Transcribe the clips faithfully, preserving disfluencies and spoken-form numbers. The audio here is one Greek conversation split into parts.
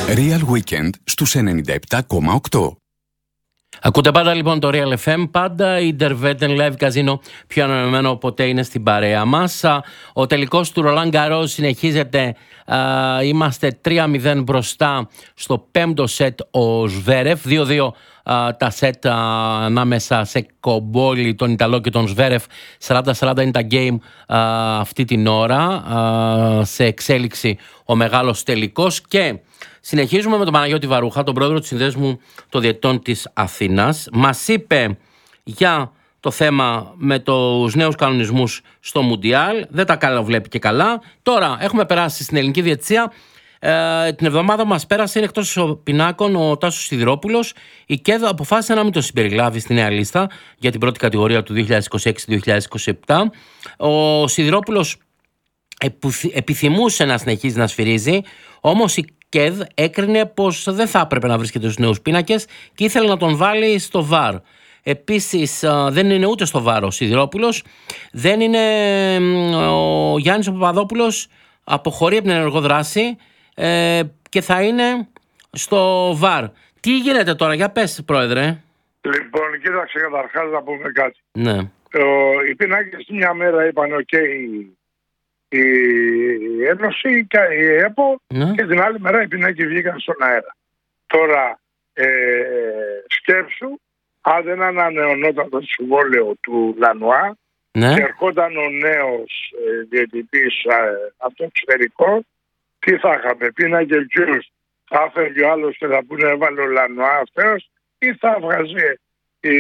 Real Weekend στους ενενήντα επτά κόμμα οκτώ. Ακούτε πάντα λοιπόν το Real εφ εμ, πάντα η Interwetten Live Casino πιο ανανεωμένο ποτέ είναι στην παρέα μας. Ο τελικός του Roland Garros συνεχίζεται, είμαστε τρία μηδέν μπροστά στο πέμπτο σετ ο Σβέρεφ, δύο δύο τα σετ ανάμεσα σε Κομπόλη, τον Ιταλό και τον Σβέρεφ, σαράντα σαράντα είναι τα game αυτή την ώρα, σε εξέλιξη ο μεγάλος τελικός. Και συνεχίζουμε με τον Παναγιώτη Βαρούχα, τον πρόεδρο του Συνδέσμου των Διαιτητών της Αθήνας. Μας είπε για το θέμα με τους νέους κανονισμούς στο Μουντιάλ. Δεν τα καλά βλέπει και καλά. Τώρα έχουμε περάσει στην ελληνική διαιτησία. Ε, την εβδομάδα μας πέρασε, είναι εκτός πινάκων ο Τάσος Σιδηρόπουλος. Η ΚΕΔ αποφάσισε να μην το συμπεριλάβει στη νέα λίστα για την πρώτη κατηγορία του δύο χιλιάδες είκοσι έξι δύο χιλιάδες είκοσι επτά. Ο Σιδηρόπουλος επιθυμούσε να συνεχίζει να σφυρίζει, όμως η ΚΕΔ έκρινε πως δεν θα έπρεπε να βρίσκεται στους νέους πίνακες και ήθελε να τον βάλει στο βαρ. Επίσης δεν είναι ούτε στο βαρ ο Σιδηρόπουλος, δεν είναι ο Γιάννης ο Παπαδόπουλος, αποχωρεί από την ενεργό δράση ε, και θα είναι στο βαρ. Τι γίνεται τώρα, για πες πρόεδρε. Λοιπόν, κοίταξε, καταρχάς να πούμε κάτι. Ναι. Ο, οι πίνακες μια μέρα είπαν οκ, okay, η Ένωση και η ΕΠΟ, ναι, και την άλλη μέρα οι πίνακες βγήκαν στον αέρα. Τώρα ε, σκέψου, αν δεν ανανεωνόταν το συμβόλαιο του Λανουά, ναι, και ερχόταν ο νέος ε, διαιτητής ε, από το εξωτερικό, τι θα είχαμε, πίνακες ποιους, θα έφευγε ο άλλος και θα πούνε έβαλε ο Λανουά αυτός, ή θα βγάζει ε,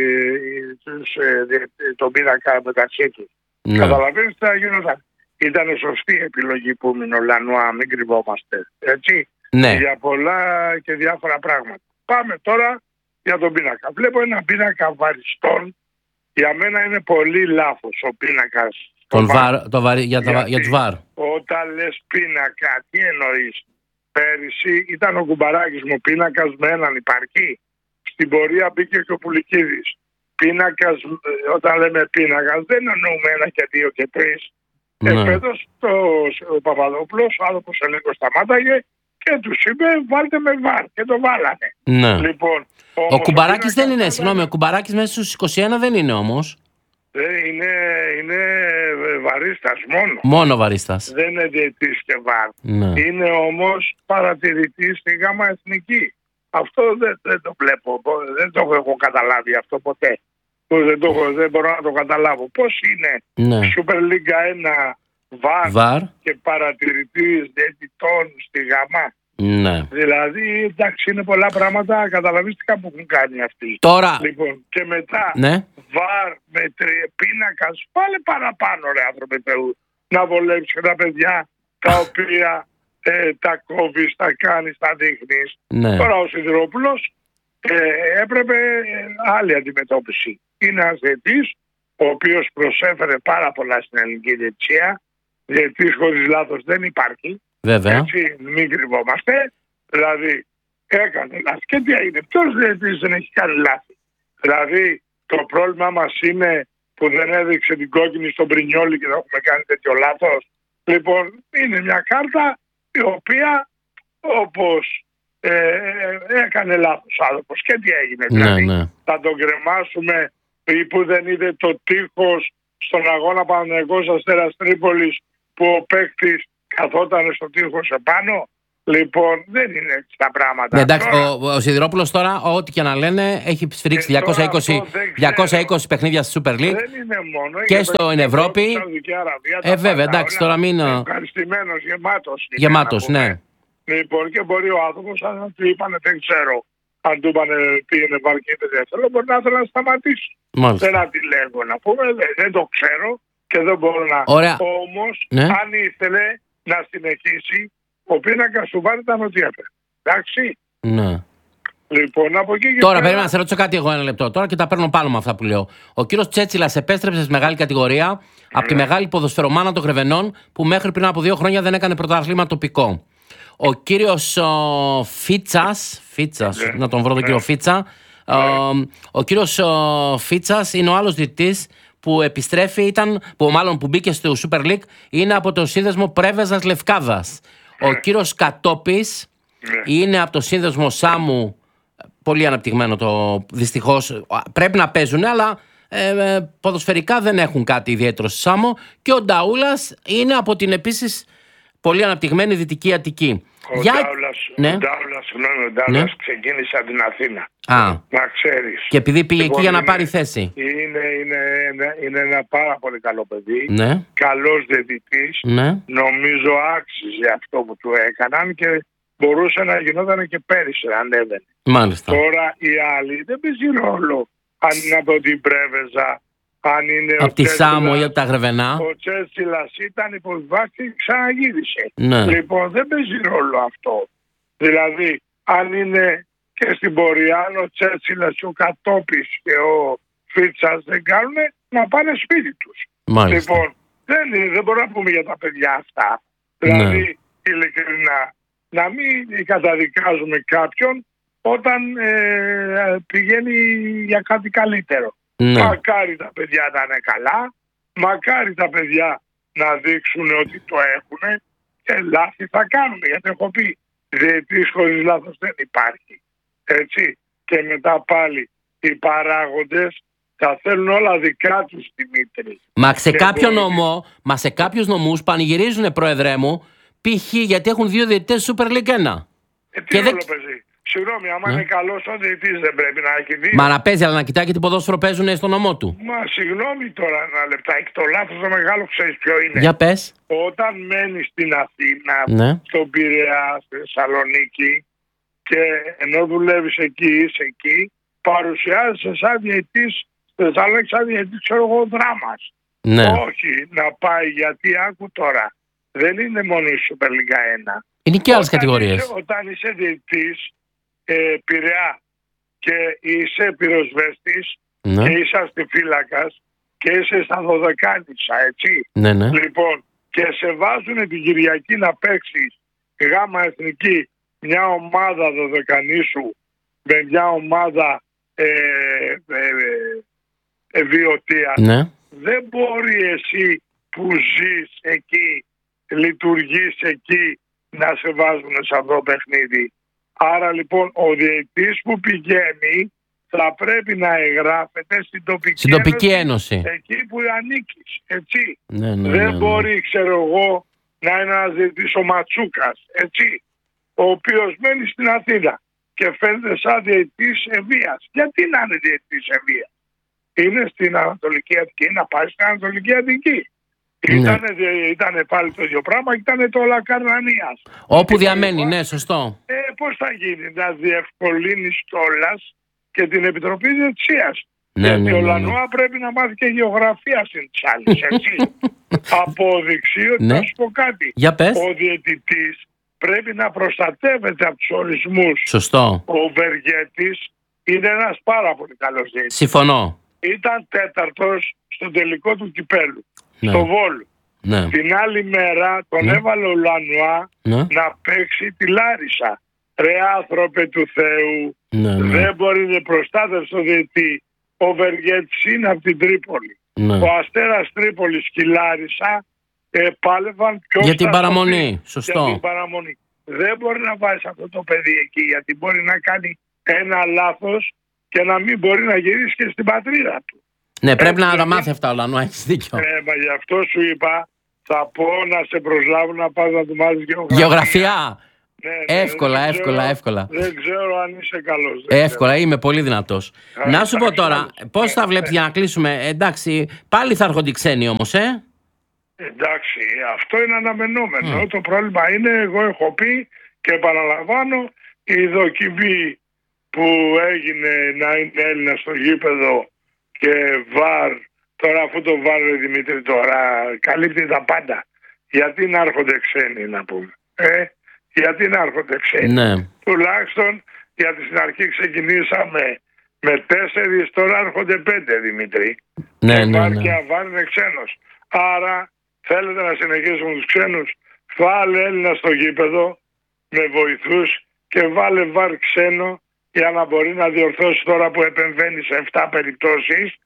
ε, τον πίνακα μεταξύ τους. Ναι. Καταλαβαίνεις τι θα γινόταν. Ήταν σωστή επιλογή που μείνει ο Λανουά, μην κρυβόμαστε. Έτσι. Ναι. Για πολλά και διάφορα πράγματα. Πάμε τώρα για τον πίνακα. Βλέπω ένα πίνακα βαριστών. Για μένα είναι πολύ λάθος ο πίνακας. Το βαρ, το βαρ, για, τα, για τους βαρ. Όταν λες πίνακα, τι εννοείς. Πέρυσι ήταν ο Κουμπαράκης μου πίνακας με έναν υπαρκή. Στην πορεία μπήκε και ο Πουλικίδης. Πίνακας, όταν λέμε πίνακας, δεν εννοούμε ένα και δύο και τρεις. Ναι. Εφέτος ο Παπαδόπουλος, ο άνθρωπος ελέγχο σταμάταγε και τους είπε βάλτε με βαρ και το βάλανε. Ναι. Λοιπόν, ο Κουμπαράκης δεν είναι, συγγνώμη, ο Κουμπαράκης μέσα στους είκοσι ένα δεν είναι όμως. Δεν είναι, είναι βαρίστας μόνο. Μόνο βαρίστας. Δεν είναι διαιτής και βαρ. Ναι. Είναι όμως παρατηρητής στη ΓΑΜΑ Εθνική. Αυτό δεν, δεν το βλέπω, δεν το έχω καταλάβει αυτό ποτέ. Δεν, το, δεν μπορώ να το καταλάβω. Πώς είναι, ναι, Super League ένα βαρ, βαρ και παρατηρητής διαιτητών στη ΓΑΜΑ. Ναι. Δηλαδή, εντάξει, είναι πολλά πράγματα καταλαβίστηκα που έχουν κάνει αυτοί. Τώρα. Λοιπόν, και μετά, ναι, βαρ με πίνακας, πάλι παραπάνω ρε άνθρωπε Θεού, να βολέψει τα παιδιά τα οποία ε, τα κόβεις, τα κάνεις, τα δείχνεις. Ναι. Τώρα ο Σιδηρόπουλος ε, έπρεπε άλλη αντιμετώπιση. Είναι ένας διαιτής ο οποίος προσέφερε πάρα πολλά στην ελληνική διαιτησία. Διαιτής χωρίς λάθος δεν υπάρχει. Βέβαια. Έτσι, μην κρυβόμαστε. Δηλαδή, έκανε λάθη. Και τι έγινε, ποιος διαιτής δεν έχει κάνει λάθη. Δηλαδή, το πρόβλημα μας είναι που δεν έδειξε την κόκκινη στον Πρινιόλι και δεν έχουμε κάνει τέτοιο λάθος. Λοιπόν, είναι μια κάρτα η οποία όπως ε, έκανε λάθος άνθρωπος. Και τι έγινε, ναι, δηλαδή, ναι, θα τον κρεμάσουμε ή που δεν είδε το τείχος στον αγώνα Παναθηναϊκός Αστέρας Τρίπολης που ο παίκτης καθόταν στο τείχος επάνω. Λοιπόν, δεν είναι έτσι τα πράγματα. Ναι, εντάξει, τώρα, ο, ο Σιδηρόπουλος τώρα, ό,τι και να λένε, έχει σφυρίξει διακόσια είκοσι, διακόσια είκοσι παιχνίδια στη Super League. Δεν είναι μόνο. Και στην Ευρώπη. Αραβία, ε, βέβαια, εντάξει, τώρα μην. Ευχαριστημένος, γεμάτος. Γεμάτος, ναι. Λοιπόν, και μπορεί ο άνθρωπος, αν του είπανε, δεν ξέρω, αν του είπανε πήγαινε βαρκείτε δεν θέλω, μπορεί να θέλω να σταματήσει. Μάλιστα. Δεν αντιλέγω να πούμε, δεν, δεν το ξέρω και δεν μπορώ να. Ωραία. Όμως, ναι, αν ήθελε να συνεχίσει, ο πίνακας του βάρ ήταν ό,τι έπρεπε. Εντάξει. Ναι. Λοιπόν, από εκεί και τώρα, πέρα... περίμενα να σε ρωτήσω κάτι εγώ ένα λεπτό. Τώρα και τα παίρνω πάνω με αυτά που λέω. Ο κύριος Τσέτσιλας επέστρεψε στη μεγάλη κατηγορία mm. από τη μεγάλη ποδοσφαιρομάνα των Γρεβενών που μέχρι πριν από δύο χρόνια δεν έκανε πρωτάθλημα τοπικό. Ο κύριος ο, Φίτσας, Φίτσας yeah. να τον βρω τον yeah. κύριο Φίτσα, yeah. ο, ο κύριος ο, Φίτσας είναι ο άλλος διαιτητής που επιστρέφει, ήταν, που μάλλον που μπήκε στο Super League, είναι από το σύνδεσμο Πρέβεζας Λευκάδας. Ο κύριος Κατόπης Ναι. Είναι από το σύνδεσμο Σάμου, πολύ αναπτυγμένο το δυστυχώς. Πρέπει να παίζουν, αλλά ε, ε, ποδοσφαιρικά δεν έχουν κάτι ιδιαίτερο στη Σάμο. Και ο Νταούλας είναι από την επίσης πολύ αναπτυγμένη Δυτική Αττική. Ο Για... Ντάουλας, ναι. ο Ντάουλας, συγγνώμη, ο Ντάουλας ναι. ξεκίνησε από την Αθήνα. Α. Να ξέρεις. Και επειδή πήγε λοιπόν, εκεί για να είναι, πάρει θέση. Είναι, είναι, είναι, είναι ένα πάρα πολύ καλό παιδί. Ναι. Καλός διαιτητής. Ναι. Νομίζω άξιζε αυτό που του έκαναν και μπορούσε να γινόταν και πέρυσι αν έβαινε. Μάλιστα. Τώρα οι άλλοι δεν παίζει ρόλο αν είναι από την Πρέβεζα, αν είναι από τη Σάμο ή από τα Γρεβενά. Ο Τσέρτσιλας ήταν υποβιβάσει και ξαναγύρισε. Ναι. Λοιπόν, δεν παίζει ρόλο αυτό. Δηλαδή, αν είναι και στην πορεία, αν ο Τσέρτσιλας, ο Κατόπης και ο Φίτσας δεν κάνουν, να πάνε σπίτι τους. Μάλιστα. Λοιπόν, δεν, είναι, δεν μπορούμε να πούμε για τα παιδιά αυτά. Δηλαδή, ναι. ειλικρινά, να μην καταδικάζουμε κάποιον όταν ε, πηγαίνει για κάτι καλύτερο. Ναι. Μακάρι τα παιδιά να είναι καλά, μακάρι τα παιδιά να δείξουν ότι το έχουν και λάθη θα κάνουν. Γιατί έχω πει, διαιτής χωρίς λάθος δεν υπάρχει. Έτσι. Και μετά πάλι οι παράγοντες θα θέλουν όλα δικά τους, Δημήτρη. Μα σε κάποιο μπορεί... νομό, μα σε κάποιους νομούς πανηγυρίζουνε, πρόεδρέ μου, π.χ. γιατί έχουν δύο διαιτητές Super League ένα. Ε, τι ρόλο δεν... παίζει. Συγγνώμη, άμα ναι. είναι καλός ο διαιτητής δεν πρέπει να έχει δύο. Μα να παίζει, αλλά να κοιτάει και τι ποδόσφαιρο παίζουν στο νομό του. Μα συγγνώμη τώρα ένα λεπτάκι. Το λάθος το μεγάλο ξέρεις ποιο είναι. Για πες. Όταν μένεις στην Αθήνα, ναι. στον Πειραιά, στη Θεσσαλονίκη και ενώ δουλεύεις εκεί, είσαι εκεί, παρουσιάζεσαι σαν διαιτητής στη Θεσσαλονίκη, σαν διαιτητής, ξέρω εγώ, δράμας. Ναι. Όχι να πάει, γιατί άκου τώρα. Δεν είναι μόνο η Super League ένα. Είναι και άλλες κατηγορίες. Είσαι, όταν είσαι διαιτητής ε, Πειραιά και είσαι πυροσβέστης ναι. και είσαι αστιφύλακας και είσαι στα δωδεκάνησα, έτσι. Ναι, ναι. Λοιπόν, και σε βάζουν την Κυριακή να παίξεις γάμα εθνική μια ομάδα δωδεκανήσου με μια ομάδα ε, ε, ε, ε, βιωτίας. Ναι. Δεν μπορεί εσύ που ζεις εκεί, λειτουργείς εκεί, να σε βάζουν σε αυτό το παιχνίδι. Άρα λοιπόν ο διαιτητής που πηγαίνει θα πρέπει να εγγράφεται στην τοπική, στην τοπική ένωση, ένωση εκεί που ανήκεις, έτσι. Ναι, ναι, Δεν ναι, ναι. μπορεί, ξέρω εγώ, να είναι ένας διαιτητής ο Ματσούκας, έτσι, ο οποίος μένει στην Αθήνα και φαίνεται σαν διαιτητής Ευβίας. Γιατί να είναι διαιτητής Ευβίας? Είναι στην Ανατολική Αττική, να πάει στην Ανατολική Αττική. Ναι. Ήτανε, ήτανε πάλι το ίδιο πράγμα, ήταν το Λακαρνανίας. Όπου διαμένει, είπα, ναι, σωστό. Ε, πώς θα γίνει να διευκολύνεις κιόλας και την Επιτροπή Διετησίας? Ναι, γιατί ναι, ο ναι, Λανουά ναι. πρέπει να μάθει και γεωγραφία στην Τσάλης, έτσι. Απόδειξη ότι ναι. θα σου πω κάτι. Για πες. Ο διαιτητής πρέπει να προστατεύεται από τους ορισμούς. Σωστό. Ο Βεργέτης είναι ένας πάρα πολύ καλός διαιτητής. Συμφωνώ. Ήταν τέταρτος στο τελικό του κυπέλου. Ναι. Στο Βόλου. Ναι. Την άλλη μέρα τον ναι. έβαλε ο Λανουά ναι. να παίξει τη Λάρισα. Ρε άνθρωπε του Θεού, ναι, ναι. δεν μπορεί να προστάτευσει το διαιτητή. Ο Βεργέτης είναι από την Τρίπολη. Ναι. Ο Αστέρας Τρίπολης και η Λάρισα ε, πάλευαν πιο για την παραμονή. Σωστό. Για την παραμονή. Δεν μπορεί να βάζει αυτό το παιδί εκεί, γιατί μπορεί να κάνει ένα λάθος και να μην μπορεί να γυρίσει και στην πατρίδα του. Ναι, πρέπει Έτσι, να τα μάθει αυτά όλα, να έχεις δίκιο. Ε, μα γι' αυτό σου είπα, θα πω να σε προσλάβω να πας να του μάθεις γεωγραφία. Γεωγραφία. Ναι, ναι, εύκολα, δεν εύκολα, ξέρω, εύκολα. Δεν ξέρω αν είσαι καλός. Εύκολα, ξέρω. Είμαι πολύ δυνατός. Α, να σου πω τώρα, πώς θα βλέπεις για να κλείσουμε? Εντάξει, πάλι θα έρχονται οι ξένοι όμως, ε? Εντάξει, αυτό είναι αναμενόμενο. Mm. Το πρόβλημα είναι, εγώ έχω πει και επαναλαμβάνω, η δοκιμή που έγινε να είναι Έλληνα στο γήπεδο και βαρ, τώρα αφού το βαρ, Δημήτρη, τώρα καλύπτει τα πάντα. Γιατί να έρχονται ξένοι, να πούμε. Ε? Γιατί να έρχονται ξένοι. Ναι. Τουλάχιστον γιατί στην αρχή ξεκινήσαμε με τέσσερις, τώρα έρχονται πέντε, Δημήτρη. Ναι, και ναι, βαρ ναι. και αβάρ είναι ξένος. Άρα θέλετε να συνεχίσουμε τους ξένους, βάλε Έλληνα στο γήπεδο με βοηθούς και βάλε βαρ ξένο για να μπορεί να διορθώσει, τώρα που επεμβαίνει σε επτά περιπτώσεις,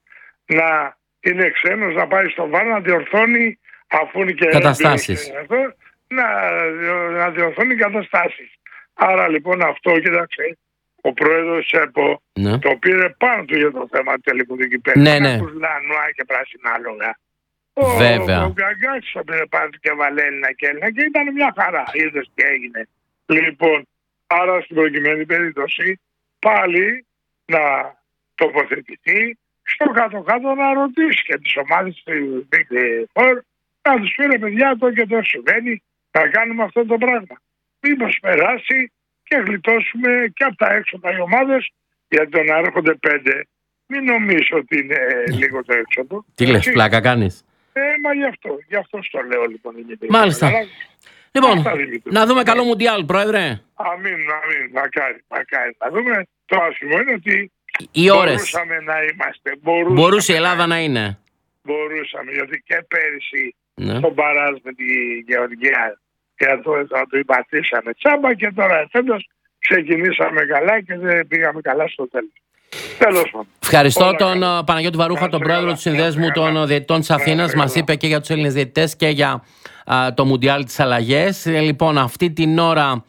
να είναι ξένος, να πάει στο βαρ να διορθώνει, αφού είναι και καταστάσεις. έμπειρος, να, να διορθώνει καταστάσεις. Άρα λοιπόν αυτό, κοίταξε, ο πρόεδρος της ΕΠΟ ναι. το πήρε πάνω του για το θέμα του τελικού του κυπέλλου. Ναι, ναι. Ακούς Λανουά και πράσινα άλογα. Βέβαια. Ο, ο Γκαγκάκης το πήρε πάνω του και βάλε Έλληνα και Έλληνα και ήταν μια χαρά. Είδες τι έγινε. Λοιπόν, άρα στην προκειμένη περίπτωση πάλι να τοποθετηθεί στο κάτω-κάτω να ρωτήσει και τις ομάδες του Big Four να τους πει, ρε παιδιά, το και το συμβαίνει, να κάνουμε αυτό το πράγμα. Μήπως περάσει και γλιτώσουμε και από τα έξοδα οι ομάδες, γιατί το να έρχονται πέντε μην νομίζω ότι είναι λίγο το έξοδο. Τι λες, έτσι, πλάκα κάνεις? Ε, μα γι' αυτό, γι' αυτό στο λέω λοιπόν. Μάλιστα. Αλλά, λοιπόν, αυτά, να δούμε καλό Μουντιάλ, πρόεδρε. Αμήν, αμήν, μακάρι, μακάρι. Να δούμε, το άσχημο είναι ότι οι ώρες. Μπορούσαμε να είμαστε. Μπορούσαμε Μπορούσε η Ελλάδα να είναι. Μπορούσαμε, γιατί και πέρυσι ναι. στον παράζ με τη Γεωργία και το, το, το υπατήσαμε τσάμπα και τώρα φέτος ξεκινήσαμε καλά και δεν πήγαμε καλά στο τέλος. Τέλος πάντων. Ευχαριστώ Όλα τον καλά. Παναγιώτη Βαρούχα, τον πρόεδρο καλά. του Συνδέσμου των Διαιτητών της Αθήνας. Μας είπε και για τους Έλληνες διαιτητές και για α, το Μουντιάλ της αλλαγές. Λοιπόν, αυτή την ώρα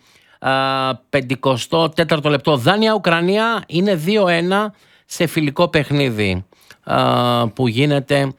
πενηκοστό τέταρτο λεπτό Δάνια-Ουκρανία είναι δύο ένα σε φιλικό παιχνίδι α, που γίνεται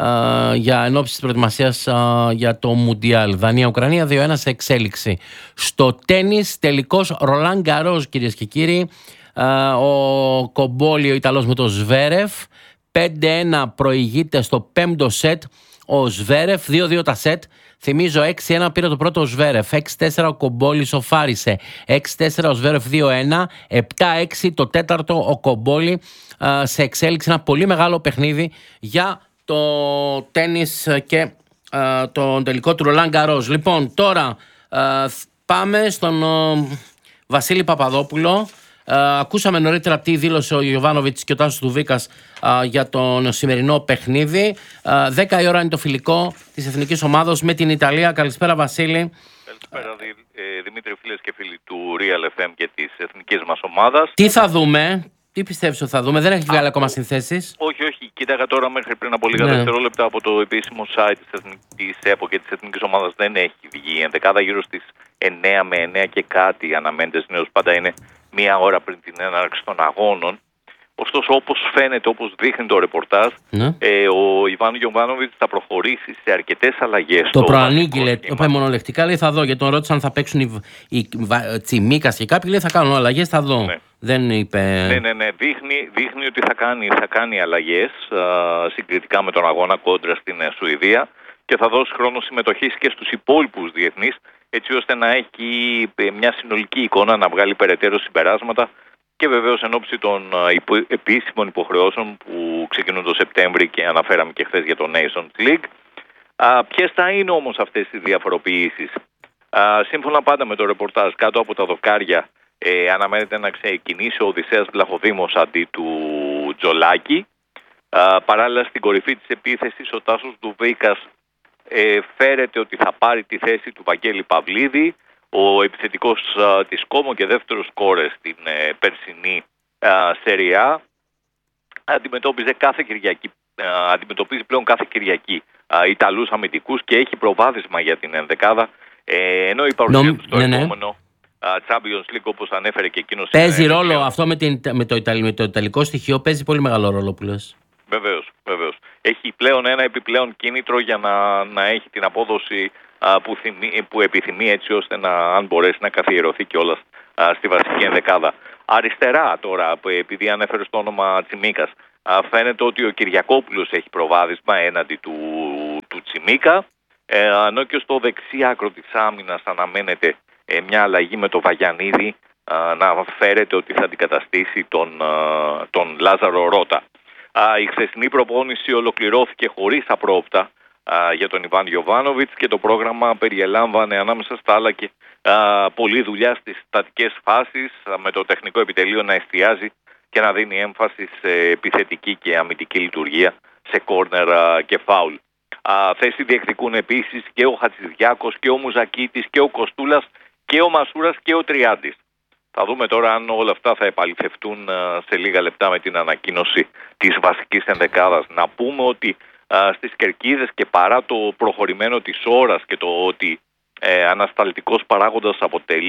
α, για ενόψεις της προετοιμασίας α, για το Μουντιάλ. Δανία-Ουκρανία δύο ένα σε εξέλιξη. Στο τένις τελικός Ρολάν Γκαρός, κυρίες και κύριοι. α, ο Κομπόλι ο Ιταλός με το Σβέρεφ, πέντε ένα προηγείται στο πέμπτο σετ ο Σβέρεφ, δύο δύο τα σετ. Θυμίζω έξι ένα πήρε το πρώτο ο Σβέρεφ, έξι τέσσερα ο Κομπόλι σοφάρισε, έξι τέσσερα ο Σβέρεφ δύο ένα, επτά έξι το τέταρτο ο Κομπόλι α, σε εξέλιξη. Ένα πολύ μεγάλο παιχνίδι για το τένις και α, τον τελικό του Ρολάν Γκαρός. Λοιπόν, τώρα α, πάμε στον α, Βασίλη Παπαδόπουλο. Uh, ακούσαμε νωρίτερα τι δήλωσε ο Γιοβάνοβιτς και ο Τάσος Δουβίκας uh, για τον σημερινό παιχνίδι. Uh, δέκα η ώρα είναι το φιλικό της εθνικής ομάδος με την Ιταλία. Καλησπέρα, Βασίλη. Καλησπέρα, Δη, ε, Δημήτρη, φίλες και φίλοι του Real εφ εμ και της εθνικής μας ομάδας. Τι θα δούμε, τι πιστεύεις ότι θα δούμε, δεν έχει βγάλει ακόμα συνθέσεις? Όχι, όχι, κοίταγα τώρα μέχρι πριν από λίγα ναι. δευτερόλεπτα από το επίσημο site της, της ΕΠΟ και της εθνικής ομάδας δεν έχει βγει. Η ενδεκάδα γύρω στις εννέα με εννέα και κάτι αναμένεται συνήθως, πάντα είναι μία ώρα πριν την έναρξη των αγώνων. Ωστόσο, όπως φαίνεται, όπως δείχνει το ρεπορτάζ, ναι. ε, ο Ιβάν Γιοβάνοβιτς θα προχωρήσει σε αρκετές αλλαγές. Το προανήγγειλε, είπε μονολεκτικά, λέει θα δω, γιατί τον ρώτησαν αν θα παίξουν οι, οι Τσιμίκας και κάποιοι, λέει θα κάνουν αλλαγές, θα δω. Ναι. Δεν είπε... Ναι, ναι, ναι. Δείχνει, δείχνει ότι θα κάνει, θα κάνει αλλαγές α, συγκριτικά με τον αγώνα κόντρα στην Σουηδία και θα δώσει χρόνο συμμετοχής και στους υπόλοιπους διεθνείς, έτσι ώστε να έχει μια συνολική εικόνα, να βγάλει περαιτέρω συμπεράσματα και βεβαίως εν ώψη των υπο, επίσημων υποχρεώσεων που ξεκινούν το Σεπτέμβρη και αναφέραμε και χθες για το Nations League. Α, ποιες θα είναι όμως αυτές οι διαφοροποιήσεις? Α, σύμφωνα πάντα με το ρεπορτάζ, κάτω από τα δοκάρια ε, αναμένεται να ξεκινήσει ο Οδυσσέας Βλαχοδήμος αντί του Τζολάκη. Α, παράλληλα στην κορυφή της επίθεσης ο Τάσος Δουβίκας Ε, φέρεται ότι θα πάρει τη θέση του Βαγγέλη Παυλίδη, ο επιθετικός α, της Κόμο και δεύτερος σκόρερ στην ε, περσινή Σεριά. Αντιμετώπιζε κάθε Κυριακή, α, αντιμετωπίζει πλέον κάθε Κυριακή α, Ιταλούς αμυντικούς και έχει προβάδισμα για την ενδεκάδα, ε, ενώ η παρουσία Νομ, του στο ναι, επόμενο ναι. Champions League, όπως ανέφερε και εκείνος, παίζει είναι, ρόλο είναι, αυτό με, την, με, το Ιταλ, με το ιταλικό στοιχείο, παίζει πολύ μεγάλο ρόλο που λες. Βεβαίως, βεβαίως. Έχει πλέον ένα επιπλέον κίνητρο για να, να έχει την απόδοση α, που, θυμί, που επιθυμεί, έτσι ώστε να, αν μπορέσει να καθιερωθεί κιόλας α, στη βασική ενδεκάδα. Αριστερά τώρα, επειδή ανέφερε το όνομα Τσιμίκας, α, φαίνεται ότι ο Κυριακόπουλος έχει προβάδισμα έναντι του, του Τσιμίκα, ε, ενώ και στο δεξί άκρο της άμυνας αναμένεται ε, μια αλλαγή με το Βαγιανίδη α, να φέρεται ότι θα αντικαταστήσει τον, α, τον Λάζαρο Ρώτα. Α, η χθεσινή προπόνηση ολοκληρώθηκε χωρίς απρόοπτα α, για τον Ιβάν Γιοβάνοβιτς και το πρόγραμμα περιελάμβανε ανάμεσα στα άλλα και α, πολλή δουλειά στις στατικές φάσεις, α, με το τεχνικό επιτελείο να εστιάζει και να δίνει έμφαση σε επιθετική και αμυντική λειτουργία, σε κόρνερ και φάουλ. Α, θέση διεκδικούν επίσης και ο Χατζηδιάκος και ο Μουζακίτης και ο Κοστούλας και ο Μασούρας και ο Τριάντης. Θα δούμε τώρα αν όλα αυτά θα επαληθευτούν σε λίγα λεπτά με την ανακοίνωση της βασικής ενδεκάδας. Να πούμε ότι α, στις κερκίδες και παρά το προχωρημένο της ώρας και το ότι ε, ανασταλτικός παράγοντας αποτελεί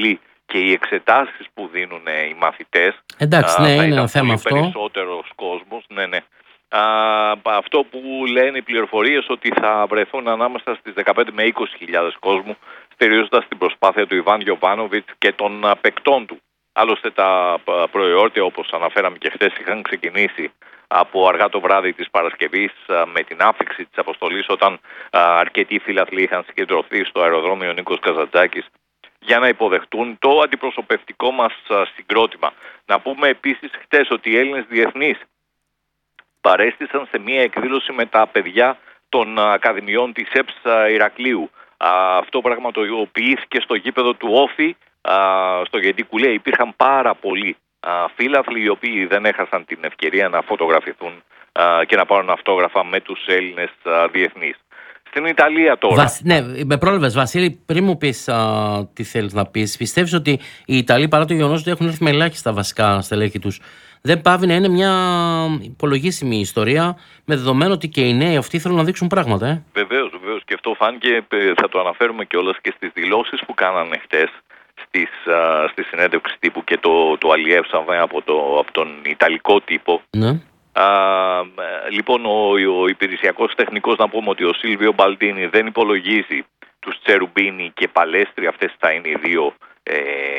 και οι εξετάσεις που δίνουν οι μαθητές. Εντάξει, ναι, α, είναι ένα θέμα αυτό. Περισσότερος κόσμος, ναι, ναι. Α, αυτό που λένε οι πληροφορίες ότι θα βρεθούν ανάμεσα στις δεκαπέντε με είκοσι χιλιάδες κόσμου, στηρίζοντας την προσπάθεια του Ιβάν Γιοβάνοβιτς και των παικτών του. Άλλωστε τα προεόρτια, όπως αναφέραμε και χθες, είχαν ξεκινήσει από αργά το βράδυ της Παρασκευής με την άφιξη της αποστολής, όταν αρκετοί φίλαθλοι είχαν συγκεντρωθεί στο αεροδρόμιο Νίκος Καζαντζάκης για να υποδεχτούν το αντιπροσωπευτικό μας συγκρότημα. Να πούμε επίσης χτες ότι οι Έλληνες διεθνείς παρέστησαν σε μια εκδήλωση με τα παιδιά των Ακαδημιών της ΕΠΣ Ηρακλείου. Αυτό πραγματοποιήθηκε στο γήπεδο του Όφη, στο Γεντή Κουλέ. Υπήρχαν πάρα πολλοί φίλαθλοι οι οποίοι δεν έχασαν την ευκαιρία να φωτογραφηθούν και να πάρουν αυτόγραφα με τους Έλληνες διεθνείς. Στην Ιταλία τώρα. Βασ... Ναι, με πρόλαβες, Βασίλη, πριν μου πεις α, τι θέλεις να πεις. Πιστεύεις ότι οι Ιταλοί, παρά το γεγονός ότι έχουν έρθει με ελάχιστα βασικά στελέχη τους, δεν πάβει να είναι μια υπολογίσιμη ιστορία, με δεδομένο ότι και οι νέοι αυτοί θέλουν να δείξουν πράγματα? Ε? Βεβαίως, βεβαίως. Και αυτό φάνηκε, θα το αναφέρουμε κιόλας και στις δηλώσεις που κάνανε χτες στις, α, στη συνέντευξη τύπου και το, το αλλιεύσαμε από, το, από τον Ιταλικό τύπο. Ναι. Α, λοιπόν, ο, ο υπηρεσιακός τεχνικός, να πούμε ότι ο Σίλβιο Μπαλντίνι δεν υπολογίζει τους Τσερουμπίνι και Παλέστρι. Αυτές θα είναι οι δύο ε,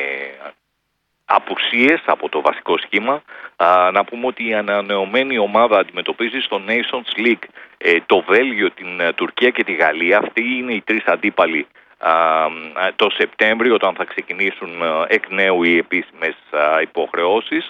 απουσίες από το βασικό σχήμα. Α, να πούμε ότι η ανανεωμένη ομάδα αντιμετωπίζει στο Nations League ε, το Βέλγιο, την ε, Τουρκία και τη Γαλλία. Αυτοί είναι οι τρεις αντίπαλοι α, το Σεπτέμβριο, όταν θα ξεκινήσουν ε, εκ νέου οι επίσημες ε, υποχρεώσεις.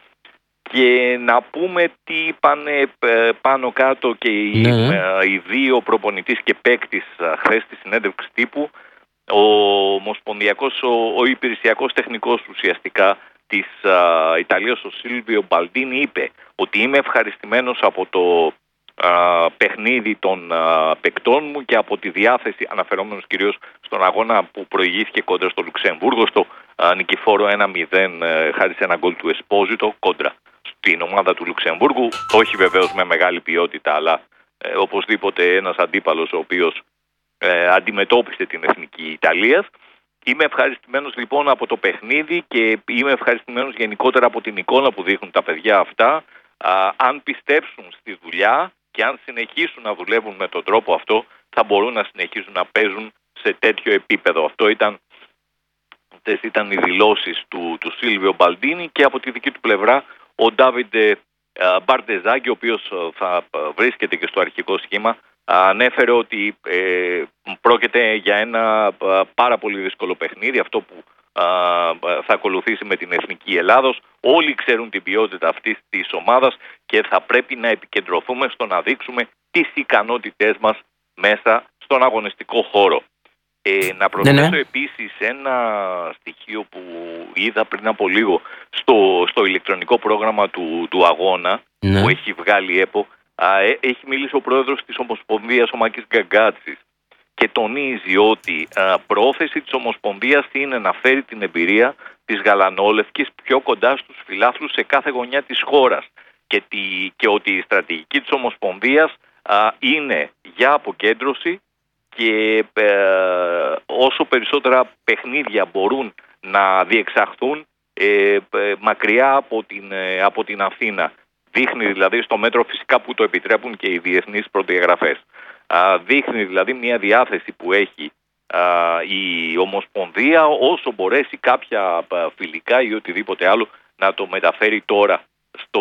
Και να πούμε τι είπαν πάνω κάτω και οι, ναι. οι δύο προπονητής και παίκτης χθες στη συνέντευξη τύπου. Ο ομοσπονδιακός, ο, ο υπηρεσιακός τεχνικός ουσιαστικά της α, Ιταλίας, ο Σίλβιο Μπαλντίνι, είπε ότι είμαι ευχαριστημένος από το α, παιχνίδι των α, παικτών μου και από τη διάθεση, αναφερόμενος κυρίως στον αγώνα που προηγήθηκε κόντρα στο Λουξεμβούργο, στο α, νικηφόρο ένα μηδέν ε, χάρη σε ένα γκολ του Εσπόζιτο κόντρα στην ομάδα του Λουξεμβούργου, όχι βεβαίως με μεγάλη ποιότητα, αλλά ε, οπωσδήποτε ένας αντίπαλος ο οποίος ε, αντιμετώπισε την εθνική Ιταλίας. Είμαι ευχαριστημένος λοιπόν από το παιχνίδι και είμαι ευχαριστημένος γενικότερα από την εικόνα που δείχνουν τα παιδιά αυτά. Α, αν πιστέψουν στη δουλειά και αν συνεχίσουν να δουλεύουν με τον τρόπο αυτό, θα μπορούν να συνεχίσουν να παίζουν σε τέτοιο επίπεδο. Αυτό ήταν, αυτές ήταν οι δηλώσεις του, του Σίλβιο Μπαλντίνι, και από τη δική του πλευρά ο Ντάβιντε Μπαρντεζάκη, ο οποίος θα βρίσκεται και στο αρχικό σχήμα, ανέφερε ότι ε, πρόκειται για ένα πάρα πολύ δύσκολο παιχνίδι, αυτό που α, θα ακολουθήσει με την Εθνική Ελλάδος. Όλοι ξέρουν την ποιότητα αυτής της ομάδας και θα πρέπει να επικεντρωθούμε στο να δείξουμε τις ικανότητές μας μέσα στον αγωνιστικό χώρο. Ε, να προσθέσω ναι, ναι. επίσης ένα στοιχείο που είδα πριν από λίγο στο, στο ηλεκτρονικό πρόγραμμα του, του αγώνα, ναι. που έχει βγάλει η ΕΠΟ. Α, ε, έχει μιλήσει ο πρόεδρος της Ομοσπονδίας, ο Μάκης Γκαγκάτσης, και τονίζει ότι α, πρόθεση της Ομοσπονδίας είναι να φέρει την εμπειρία της γαλανόλευκης πιο κοντά στους φιλάθλους σε κάθε γωνιά της χώρας, και, τη, και ότι η στρατηγική της Ομοσπονδίας α, είναι για αποκέντρωση, και ε, όσο περισσότερα παιχνίδια μπορούν να διεξαχθούν ε, ε, μακριά από την, ε, από την Αθήνα. Δείχνει δηλαδή, στο μέτρο φυσικά που το επιτρέπουν και οι διεθνείς προδιαγραφές, α, δείχνει δηλαδή μια διάθεση που έχει α, η Ομοσπονδία, όσο μπορέσει κάποια α, φιλικά ή οτιδήποτε άλλο, να το μεταφέρει τώρα στο,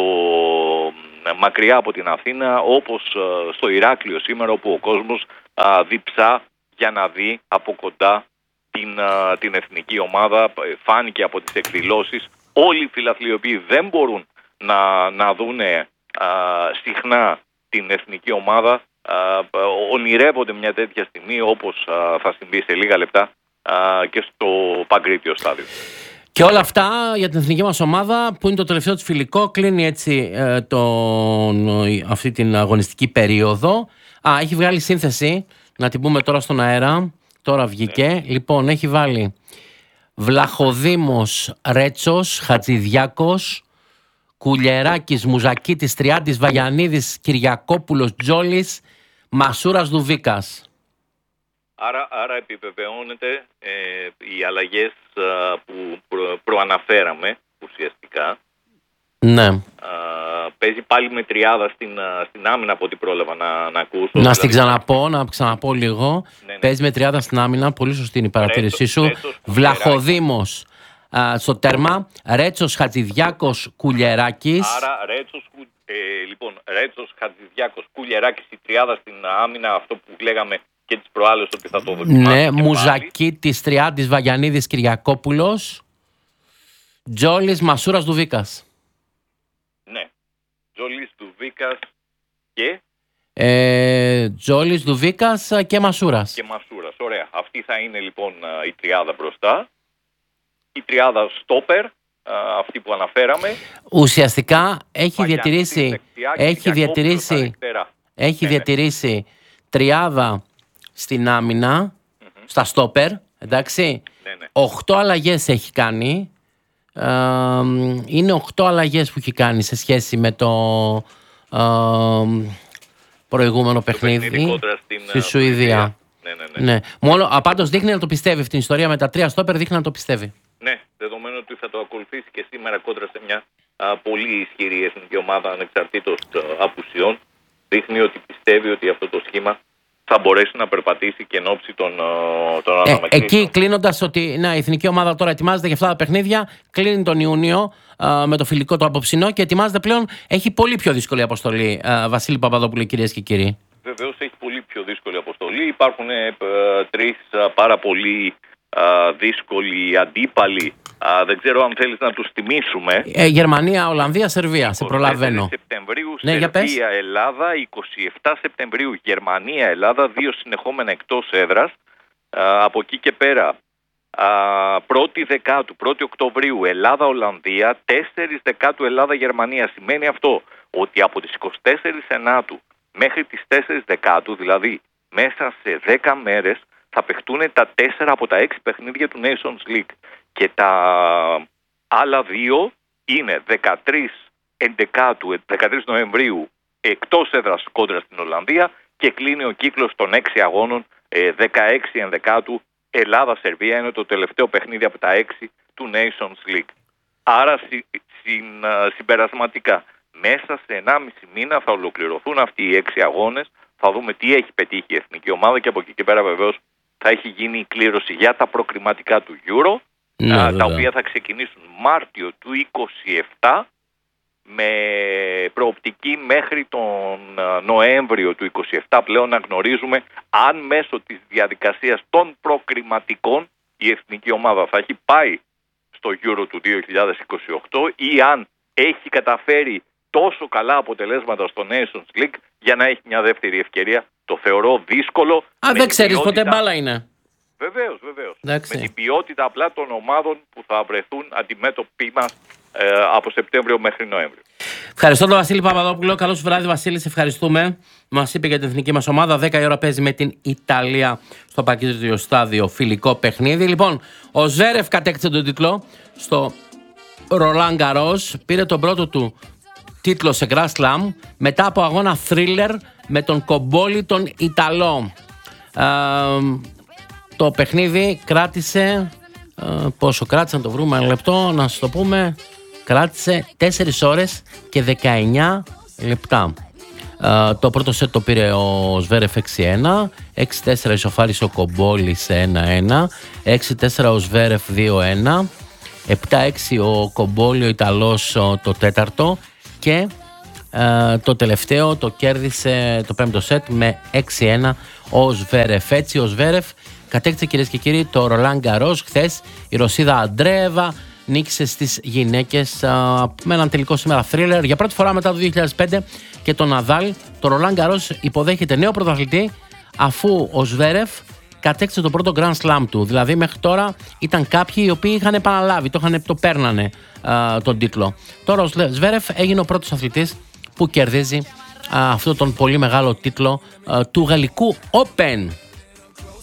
μακριά από την Αθήνα, όπως α, στο Ηράκλειο σήμερα, όπου ο κόσμος α, διψά για να δει από κοντά την, α, την εθνική ομάδα. Φάνηκε από τις εκδηλώσεις, όλοι οι φιλαθλοί οι οποίοι δεν μπορούν να, να δούνε α, συχνά την εθνική ομάδα, α, ονειρεύονται μια τέτοια στιγμή, όπως α, θα συμβεί σε λίγα λεπτά α, και στο Παγκρίτιο στάδιο. Και όλα αυτά για την εθνική μας ομάδα, που είναι το τελευταίο της φιλικό, κλείνει έτσι ε, τον, αυτή την αγωνιστική περίοδο. Α, έχει βγάλει σύνθεση, να την πούμε τώρα στον αέρα, τώρα βγήκε. Ναι. Λοιπόν, έχει βάλει Βλαχοδήμος Ρέτσος, Χατζηδιάκος, Κουλιεράκης, Μουζακίτης, Τριάντης, Βαγιανίδης, Κυριακόπουλος, Τζόλης, Μασούρας, Δουβίκας. Άρα, άρα επιβεβαιώνεται ε, οι αλλαγές ε, που προ, προαναφέραμε ουσιαστικά. Ναι. Α, παίζει πάλι με τριάδα στην, στην άμυνα από ό,τι πρόλαβα να, να ακούσω. Να στην ξαναπώ, να ξαναπώ λίγο. Ναι, ναι. Παίζει με τριάδα στην άμυνα, πολύ σωστή είναι η παρατήρησή Ρέτσος, σου. Ρέτσος, Βλαχοδήμος α, στο τέρμα, Ρέτσος, Χατζηδιάκος, Κουλιεράκης. Άρα Ρέτσος, ε, λοιπόν, Ρέτσος, Χατζηδιάκος, Κουλιεράκης, η τριάδα στην άμυνα, αυτό που λέγαμε και τις προάλλες ότι θα το δοκιμάσουμε. Ναι, Μουζακίτης, Τριάντης, Βαγιανίδης, Κυριακόπουλος, Τζόλης, Μασούρας, Δουβίκας. Ναι, Τζόλης, Δουβίκας και... Ε, Τζόλης, Δουβίκας και Μασούρας. Και Μασούρας, ωραία. Αυτή θα είναι λοιπόν η τριάδα μπροστά. Η τριάδα στόπερ, αυτή που αναφέραμε. Ουσιαστικά έχει Βαγιανίδης διατηρήσει, δεξιά, έχει διατηρήσει, αριστερά. έχει Ναι, ναι. διατηρήσει τριάδα στην άμυνα, Mm-hmm. στα στόπερ, εντάξει. Ναι, ναι. Οχτώ αλλαγές έχει κάνει. Ε, είναι οχτώ αλλαγές που έχει κάνει σε σχέση με το ε, προηγούμενο παιχνίδι, παιχνίδι κόντρα στην, στη uh, Σουηδία. Ναι, ναι, ναι. Ναι. Μόνο, απάντως δείχνει να το πιστεύει αυτή την ιστορία με τα τρία στόπερ, δείχνει να το πιστεύει. Ναι, δεδομένου ότι θα το ακολουθήσει και σήμερα κόντρα σε μια α, πολύ ισχυρή εθνική ομάδα ανεξαρτήτως α, απουσιών, δείχνει ότι πιστεύει ότι αυτό το σχήμα θα μπορέσει να περπατήσει και εν ώψη των, των Ε, αναμετρήσεων. εκεί κλείνοντας ότι ναι, η εθνική ομάδα τώρα ετοιμάζεται για αυτά τα παιχνίδια, κλείνει τον Ιούνιο α, με το φιλικό το απόψινό και ετοιμάζεται πλέον, έχει πολύ πιο δύσκολη αποστολή, α, Βασίλη Παπαδόπουλε, κυρίες και κύριοι. Βεβαίως έχει πολύ πιο δύσκολη αποστολή. Υπάρχουν ε, ε, τρεις α, πάρα πολύ α, δύσκολοι αντίπαλοι. Α, δεν ξέρω αν θέλεις να τους τιμήσουμε. Ε, Γερμανία, Ολλανδία, Σερβία, σε προλαβαίνω. Σεπτεμβρίου, Ναι, για πες. Σερβία, Ελλάδα, εικοστή εβδόμη Σεπτεμβρίου, Γερμανία, Ελλάδα, δύο συνεχόμενα εκτός έδρας. Α, από εκεί και πέρα, α, πρώτη Δεκάτου, πρώτη Οκτωβρίου, Ελλάδα, Ολλανδία, τέσσερις Δεκάτου, Ελλάδα, Γερμανία. Σημαίνει αυτό ότι από τις εικοστή τέταρτη Ενάτου μέχρι τις τέσσερις Δεκάτου, δηλαδή μέσα σε δέκα μέρες, θα παιχτούν τα τέσσερα από τα έξι παιχνίδια του Nations League. Και τα άλλα δύο είναι δεκατρείς Εντεκάτου, δεκατρείς Νοεμβρίου εκτός έδρας κόντρα στην Ολλανδία και κλείνει ο κύκλος των έξι αγώνων δεκαέξι Ενδεκάτου Ελλάδα-Σερβία. Είναι το τελευταίο παιχνίδι από τα έξι του Nations League. Άρα συ, συν, συμπερασματικά μέσα σε ενάμιση μήνα θα ολοκληρωθούν αυτοί οι έξι αγώνες. Θα δούμε τι έχει πετύχει η εθνική ομάδα και από εκεί και πέρα βεβαίως θα έχει γίνει η κλήρωση για τα προκριματικά του Euro. Ναι, τα βέβαια. οποία θα ξεκινήσουν Μάρτιο του είκοσι επτά με προοπτική μέχρι τον Νοέμβριο του είκοσι επτά πλέον να γνωρίζουμε αν μέσω της διαδικασίας των προκριματικών η εθνική ομάδα θα έχει πάει στο Euro του δύο χιλιάδες είκοσι οκτώ ή αν έχει καταφέρει τόσο καλά αποτελέσματα στο Nations League για να έχει μια δεύτερη ευκαιρία. Το θεωρώ δύσκολο. Α, δεν ξέρεις, ποτέ μπάλα είναι. Βεβαίως, βεβαίως. Εντάξει. Με την ποιότητα απλά των ομάδων που θα βρεθούν αντιμέτωποι μας ε, από Σεπτέμβριο μέχρι Νοέμβριο. Ευχαριστώ τον Βασίλη Παπαδόπουλο. Καλό σου βράδυ, Βασίλη. Σε ευχαριστούμε. Μας είπε για την εθνική μας ομάδα. δέκα η ώρα παίζει με την Ιταλία στο παγκόσμιο στάδιο φιλικό παιχνίδι. Λοιπόν, ο Ζβέρεφ κατέκτησε τον τίτλο στο Ρολάν Γκαρός. Πήρε τον πρώτο του τίτλο σε Grand Slam μετά από αγώνα thriller με τον κομπόλι τον Ιταλό. Ε, το παιχνίδι κράτησε, ε, πόσο κράτησε να το βρούμε ένα λεπτό, να σας το πούμε, κράτησε τέσσερις ώρες και δεκαεννιά λεπτά. Ε, το πρώτο σετ το πήρε ο Σβέρεφ έξι ένα, έξι τέσσερα ισοφάρισε ο Κομπόλης σε ένα ένα, έξι τέσσερα ο Σβέρεφ δύο ένα, επτά έξι ο Κομπόλη ο Ιταλός το τέταρτο και ε, το τελευταίο το κέρδισε το πέμπτο σετ με έξι ένα ο Σβέρεφ. Έτσι ο Σβέρεφ κατέκτησε, κυρίες και κύριοι, το Ρολάν Γκαρός. Χθες η Ρωσίδα Αντρέεβα νίκησε στις γυναίκες α, με έναν τελικό σήμερα θρίλερ. Για πρώτη φορά μετά το δύο χιλιάδες πέντε και το Ναδάλ, το Ρολάν Γκαρός υποδέχεται νέο πρωταθλητή, αφού ο Σβέρεφ κατέκτησε το πρώτο Grand Slam του. Δηλαδή μέχρι τώρα ήταν κάποιοι οι οποίοι είχαν επαναλάβει, το, είχαν, το παίρνανε α, τον τίτλο. Τώρα ο Σβέρεφ έγινε ο πρώτος αθλητής που κερδίζει α, αυτό τον πολύ μεγάλο τίτλο α, του γαλλικού Open.